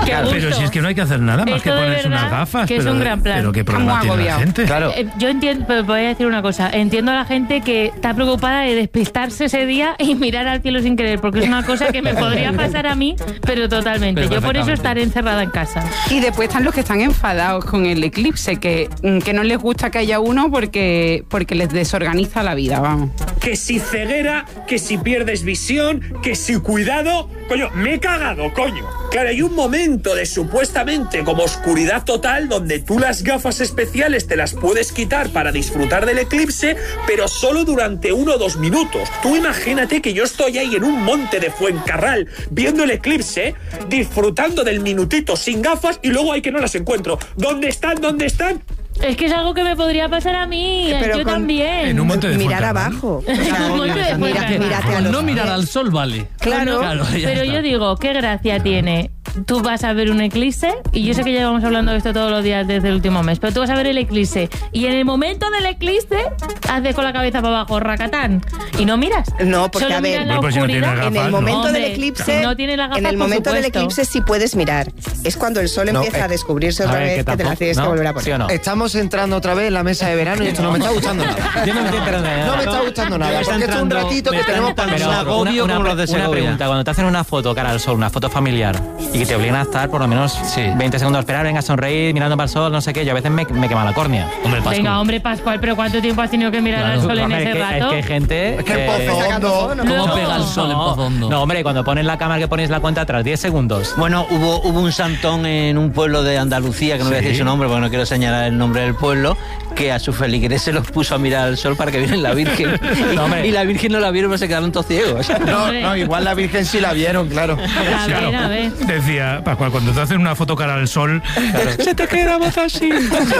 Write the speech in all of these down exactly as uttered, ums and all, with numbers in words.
Claro, pero si es que no hay que hacer nada más Esto que ponerse de verdad unas gafas. que es pero, un gran plan. Pero qué problema tiene la gente. Claro. Eh, yo entiendo, pero voy a decir una cosa. Entiendo a la gente que está preocupada de despistarse ese día y mirar al cielo sin querer, porque es una cosa que me podría pasar a mí, pero totalmente. Pero yo por eso estaré encerrada en casa. Y después están los que están enfadados con el eclipse, que, que no les gusta que haya uno porque, porque les desorganiza la vida, vamos. Que si ceguera, que si pierdes visión, que si cuidado... Coño, me he cagado, coño. Claro, hay un momento de supuestamente como oscuridad total donde tú las gafas especiales te las puedes quitar para disfrutar del eclipse, pero solo durante uno o dos minutos. Tú imagínate que yo estoy ahí en un monte de Fuencarral viendo el eclipse, disfrutando del minutito sin gafas y luego hay que no las encuentro. ¿Dónde están? ¿Dónde están? Es que es algo que me podría pasar a mí, Pero yo con- también. En un monte de Mirar Fuencarral. abajo. En un monte de Mira, Fuencarral. mírate a Con los no mirar pies. al sol vale. Claro. Claro, ya Pero está. yo digo, ¿qué gracia tiene? Tú vas a ver un eclipse, y yo sé que llevamos hablando de esto todos los días desde el último mes, pero tú vas a ver el eclipse, y en el momento del eclipse haces con la cabeza para abajo, racatán, y no miras. No, porque, Solo a ver, miras la Bueno, pues si no tienes oscuridad. En gafas, el ¿no? momento Hombre, del eclipse, no tiene las gafas, en el por momento del supuesto. eclipse sí puedes mirar. Es cuando el sol No, empieza eh, a descubrirse a otra ver, vez que que te tampoco- la tienes que ¿no? volver a poner. ¿Sí o no? Estamos entrando otra vez en la mesa de verano y esto no me está gustando nada. Yo no me estoy enterando de nada. No me está gustando nada, Me está porque esto es un entrando- ratito me que está tenemos entrando para un nosotros. agobio una, como los de una Segovia. pregunta, cuando te hacen una foto cara al sol, una foto familiar, y que te obligan a estar por lo menos veinte segundos a esperar, venga a sonreír, mirando para el sol, no sé qué, yo a veces me, me quema la córnea. Hombre, Pascu. Venga, hombre, Pascual, pero ¿cuánto tiempo has tenido que mirar Claro. al sol en Hombre, ese es que, rato? Es que hay gente... Es que el eh, pozo hondo. ¿no? ¿Cómo Luego- pega el sol en Pozo Hondo? No, hombre, cuando pones la cámara que pones la cuenta atrás, diez segundos. Bueno, hubo, hubo un santón en un pueblo de Andalucía, que no voy a decir su nombre porque no quiero señalar el nombre del pueblo, que a sus feligreses se los puso a mirar al sol para que vieran la Virgen. Y, No, hombre. y la Virgen no la vieron, pero se quedaron todos ciegos. No, Hombre. no, igual la Virgen sí la vieron, claro. A ver, a ver. Decía, Pascual, cuando te hacen una foto cara al sol, se te queda voz así.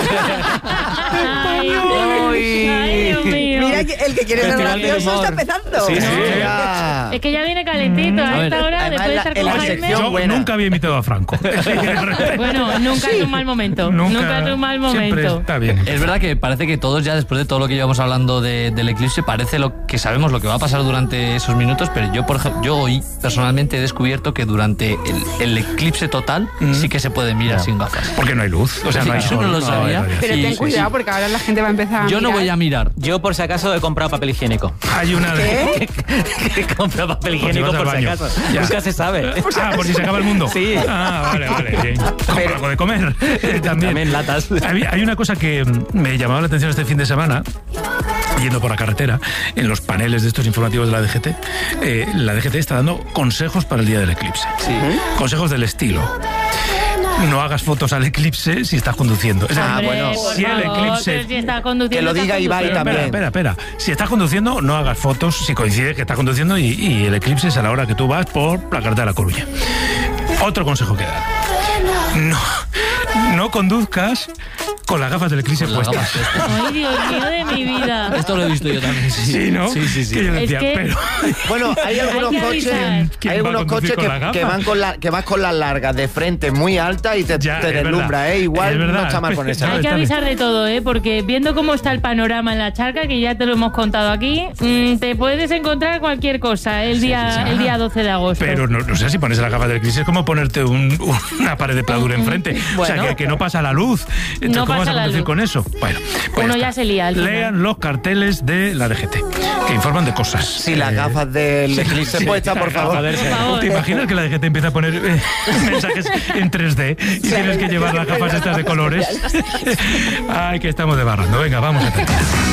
Ay, ay, Dios mío. Mira, que el que quiere ser Festival del gracioso humor. está empezando. Sí, sí, ¿no? ya. Es que ya viene calentito a ver, esta hora, además después de la- estar en con la Jaime. sección Yo buena. nunca había imitado a Franco. Bueno, nunca es un mal momento. Nunca, es un mal Siempre momento. está bien. Es verdad que parece que todos ya después de todo lo que llevamos hablando de- del eclipse parece lo que sabemos lo que va a pasar durante esos minutos, pero yo por ejemplo, yo hoy personalmente he descubierto que durante el, el eclipse total sí que se puede mirar sin gafas. Porque no hay luz. O sea, no hay Eso sol. no lo hay sabía. radiación. Pero Sí, ten sí, cuidado sí. porque ahora la gente va a empezar a Yo no mirar. voy a mirar. Yo, por si acaso, he comprado papel higiénico. Hay una de... He comprado papel Por si higiénico vas al por si baño. acaso. Ya. Nunca se sabe. Ah, por si se acaba el mundo. Sí. Ah, vale, vale. Bien. Compra algo de comer. Eh, También. También latas. Hay, hay una cosa que mm, me llamaba la atención este fin de semana, yendo por la carretera, en los paneles de estos informativos de la D G T. Eh, la D G T está dando consejos para el día del eclipse. Consejos del estilo. No hagas fotos al eclipse si estás conduciendo. Es decir, Hombre, bueno, por si el favor, eclipse- pero si está conduciendo, que lo está diga Ibai conduciendo. también. Espera, espera, espera. Si estás conduciendo, no hagas fotos si coincide que estás conduciendo y, y el eclipse es a la hora que tú vas por la carretera de La Coruña. Otro consejo que dar. No, no conduzcas con las gafas del eclipse Con las puestas. gafas puestas. Ay, Dios mío de mi vida. Esto lo he visto yo también. Sí, Sí, ¿no? Sí, sí, sí. Que yo Es decía, que- pero... Bueno, hay algunos Hay que coches, avisar. ¿Quién hay va a algunos conducir coches con que, las gafas? que van con la, que vas con las largas de frente muy alta y te, Ya, te es deslumbra, verdad. ¿eh? Igual Es verdad. no está mal con esa. No, Hay que está bien. avisar de todo, ¿eh? Porque viendo cómo está el panorama en la charca, que ya te lo hemos contado aquí, mmm, te puedes encontrar cualquier cosa el día, sí, sí. el día doce de agosto. Pero no, no sé si pones las gafas del eclipse es como ponerte un- una pared de pladura enfrente. O sea, Bueno. que, que no pasa la luz. Entonces, No ¿cómo vas pasa a la conducir luz. con eso? Bueno, pues Uno está. ya se lía al final. Lean los carteles de la D G T, que informan de cosas. Si las Eh, gafas del eclipse sí, puestas, por las favor. gafas del- Por favor. ¿Te imaginas que la D G T empieza a poner eh, mensajes en tres D y tienes que llevar las gafas estas de colores? Ay, que estamos de barrando. Venga, vamos a terminar.